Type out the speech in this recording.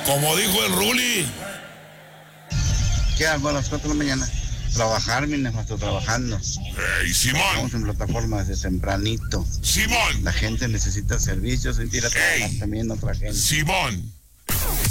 Como dijo el Ruli. ¿Qué hago a las 4 de la mañana? Trabajar, mi nefasto, trabajando. ¡Ey, Simón! Estamos en plataformas desde tempranito. ¡Simón! La gente necesita servicios, ir a trabajar también otra gente. ¡Simón!